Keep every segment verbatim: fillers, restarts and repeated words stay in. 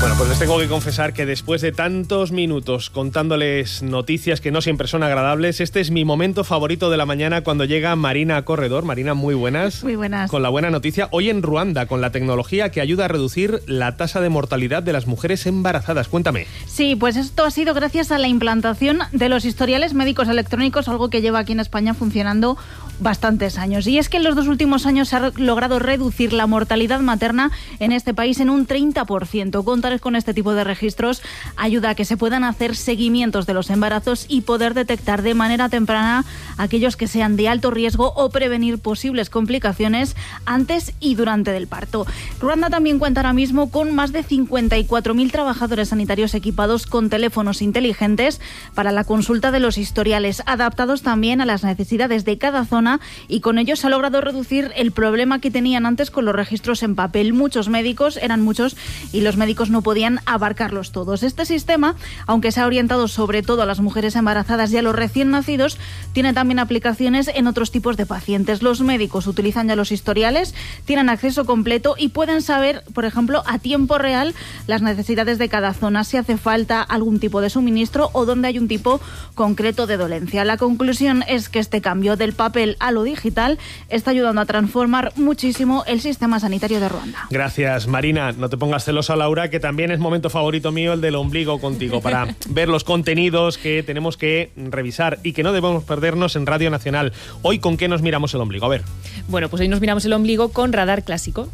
Bueno, pues les tengo que confesar que después de tantos minutos contándoles noticias que no siempre son agradables, este es mi momento favorito de la mañana cuando llega Marina Corredor. Marina, muy buenas. Muy buenas. Con la buena noticia, hoy en Ruanda, con la tecnología que ayuda a reducir la tasa de mortalidad de las mujeres embarazadas. Cuéntame. Sí, pues esto ha sido gracias a la implantación de los historiales médicos electrónicos, algo que lleva aquí en España funcionando bastantes años. Y es que en los dos últimos años se ha logrado reducir la mortalidad materna en este país en un treinta por ciento. Contar con este tipo de registros ayuda a que se puedan hacer seguimientos de los embarazos y poder detectar de manera temprana aquellos que sean de alto riesgo o prevenir posibles complicaciones antes y durante el parto. Ruanda también cuenta ahora mismo con más de cincuenta y cuatro mil trabajadores sanitarios equipados con teléfonos inteligentes para la consulta de los historiales, adaptados también a las necesidades de cada zona, y con ello se ha logrado reducir el problema que tenían antes con los registros en papel. Muchos médicos, eran muchos, y los médicos no podían abarcarlos todos. Este sistema, aunque se ha orientado sobre todo a las mujeres embarazadas y a los recién nacidos, tiene también aplicaciones en otros tipos de pacientes. Los médicos utilizan ya los historiales, tienen acceso completo y pueden saber, por ejemplo, a tiempo real las necesidades de cada zona, si hace falta algún tipo de suministro o dónde hay un tipo concreto de dolencia. La conclusión es que este cambio del papel a lo digital está ayudando a transformar muchísimo el sistema sanitario de Ruanda. Gracias, Marina. No te pongas celosa, Laura, que también es momento favorito mío el del ombligo contigo, para ver los contenidos que tenemos que revisar y que no debemos perdernos en Radio Nacional. Hoy, ¿con qué nos miramos el ombligo? A ver. Bueno, pues hoy nos miramos el ombligo con Radar Clásico.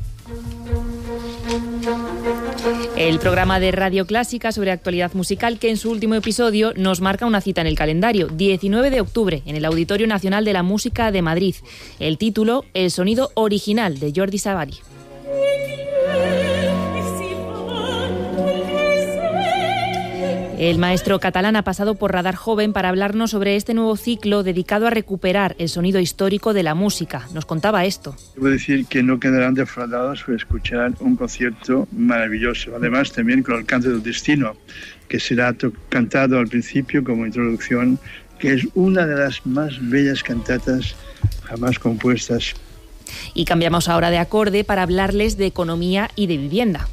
El programa de Radio Clásica sobre actualidad musical que en su último episodio nos marca una cita en el calendario, diecinueve de octubre, en el Auditorio Nacional de la Música de Madrid. El título, El sonido original, de Jordi Savary. El maestro catalán ha pasado por Radar Joven para hablarnos sobre este nuevo ciclo dedicado a recuperar el sonido histórico de la música. Nos contaba esto. Debo decir que no quedarán defraudados por escuchar un concierto maravilloso. Además, también con el Canto del Destino, que será cantado al principio como introducción, que es una de las más bellas cantatas jamás compuestas. Y cambiamos ahora de acorde para hablarles de economía y de vivienda.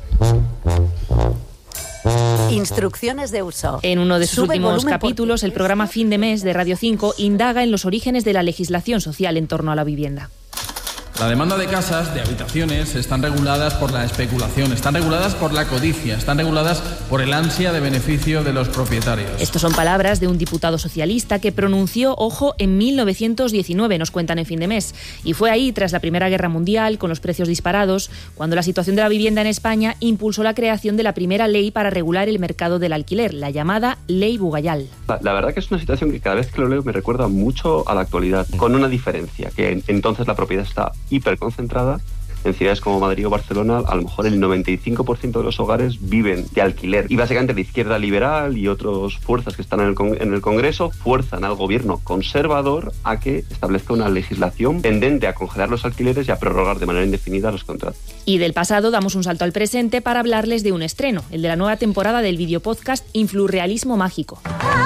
Instrucciones de uso. En uno de sus Sube últimos volumen capítulos, el programa Fin de Mes de Radio cinco indaga en los orígenes de la legislación social en torno a la vivienda. La demanda de casas, de habitaciones, están reguladas por la especulación, están reguladas por la codicia, están reguladas por el ansia de beneficio de los propietarios. Estas son palabras de un diputado socialista que pronunció, ojo, en mil novecientos diecinueve, nos cuentan en Fin de Mes. Y fue ahí, tras la Primera Guerra Mundial, con los precios disparados, cuando la situación de la vivienda en España impulsó la creación de la primera ley para regular el mercado del alquiler, la llamada Ley Bugayal. La, la verdad que es una situación que cada vez que lo leo me recuerda mucho a la actualidad, con una diferencia, que entonces la propiedad está hiperconcentrada. En ciudades como Madrid o Barcelona, a lo mejor el noventa y cinco por ciento de los hogares viven de alquiler. Y básicamente la izquierda liberal y otras fuerzas que están en el, con- en el Congreso fuerzan al gobierno conservador a que establezca una legislación tendente a congelar los alquileres y a prorrogar de manera indefinida los contratos. Y del pasado damos un salto al presente para hablarles de un estreno, el de la nueva temporada del videopodcast Influrrealismo Mágico.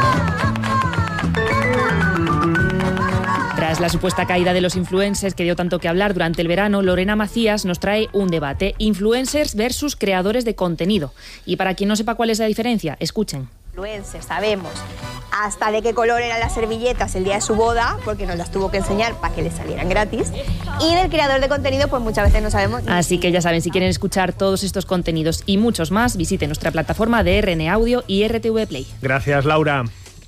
Tras la supuesta caída de los influencers que dio tanto que hablar durante el verano, Lorena Macías nos trae un debate: influencers versus creadores de contenido. Y para quien no sepa cuál es la diferencia, escuchen. Influencers, sabemos hasta de qué color eran las servilletas el día de su boda, porque nos las tuvo que enseñar para que le salieran gratis. Y del creador de contenido, pues muchas veces no sabemos. Así que ya saben, si quieren escuchar todos estos contenidos y muchos más, visiten nuestra plataforma de R N Audio y R T V Play. Gracias, Laura.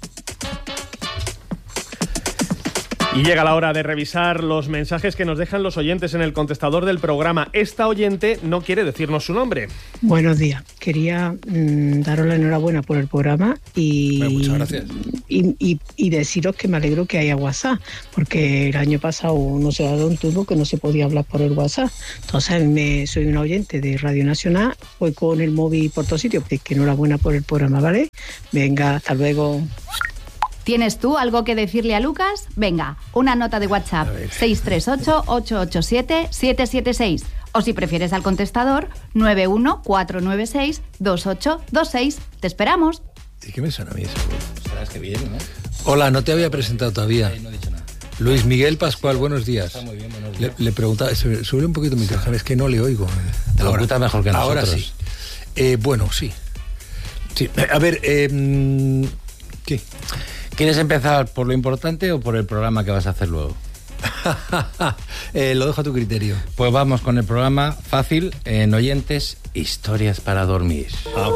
Y llega la hora de revisar los mensajes que nos dejan los oyentes en el contestador del programa. Esta oyente no quiere decirnos su nombre. Buenos días. Quería mmm, daros la enhorabuena por el programa y, Bueno, muchas gracias. Y, y, y deciros que me alegro que haya WhatsApp, porque el año pasado no se ha dado un turno que no se podía hablar por el WhatsApp. Entonces me, soy un oyente de Radio Nacional, voy con el móvil por todos sitios, pues que enhorabuena por el programa, ¿vale? Venga, hasta luego. ¿Tienes tú algo que decirle a Lucas? Venga, una nota de WhatsApp, seis tres ocho, ocho ocho siete, siete siete seis. O si prefieres al contestador, nueve uno cuatro nueve seis, dos ocho dos seis. ¡Te esperamos! ¿Y qué me suena a mí eso? Sabes que bien, ¿no? Hola, no te había presentado todavía. Ay, no he dicho nada. Luis Miguel Pascual, buenos días. Está muy bien, buenos Le, días. le preguntaba, sube un poquito mi micrófono, es que no le oigo. Te lo escuchas mejor que nosotros. Ahora sí. Eh, bueno, sí. Sí. A ver, eh, ¿qué? ¿Quieres empezar por lo importante o por el programa que vas a hacer luego? eh, lo dejo a tu criterio. Pues vamos con el programa fácil en Oyentes, Historias para Dormir. Ah.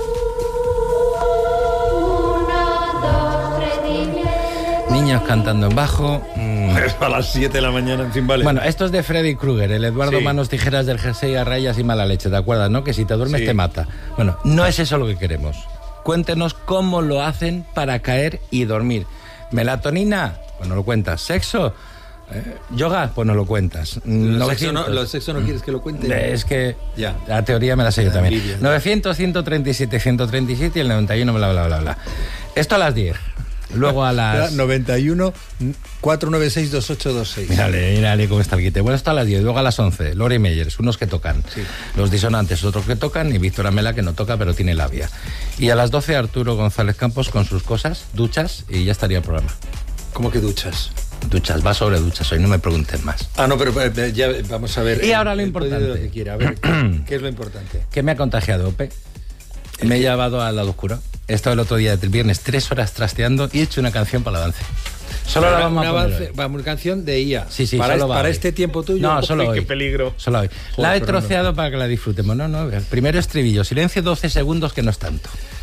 Niños cantando en bajo. Mm. A las siete de la mañana, en fin, vale. Bueno, esto es de Freddy Krueger, el Eduardo sí. Manos Tijeras del jersey a rayas y mala leche, ¿te acuerdas, no? Que si te duermes sí. te mata. Bueno, no es eso lo que queremos. Cuéntenos cómo lo hacen para caer y dormir. Melatonina, pues no lo cuentas. Sexo, eh, yoga, pues no lo cuentas. Lo sexo no, lo sexo no quieres que lo cuente. Es que ya. La teoría me la sé yo también. Envidia, novecientos, ciento treinta y siete, ciento treinta y siete y el noventa y uno, bla, bla, bla, bla. Esto a las diez. Luego a las... noventa y uno, cuatrocientos noventa y seis, veintiocho veintiséis. Mírale, mírale cómo está el quite. Bueno, esto a las diez. Luego a las once, Lori Meyers, unos que tocan. Sí. Los disonantes, otros que tocan. Y Víctor Amela, que no toca, pero tiene labia. Y a las doce, Arturo González Campos con sus cosas, duchas, y ya estaría el programa. ¿Cómo que duchas? Duchas, va sobre duchas hoy, no me pregunten más. Ah, no, pero ya vamos a ver. Y ahora lo importante. Lo que quiera. A ver, ¿qué es lo importante? Que me ha contagiado, Ope. Me he llevado al lado oscuro. He estado el otro día, el viernes, tres horas trasteando y he hecho una canción para el avance. Solo la vamos a poner avance, hoy. Una canción de I A. Sí, sí, para, solo es, va para hoy. Este tiempo tuyo. No, solo Uy, hoy. Qué peligro. Solo hoy. Joder, la he pero troceado no. para que la disfrutemos. No, no, el primero estribillo. Silencio doce segundos, que no es tanto.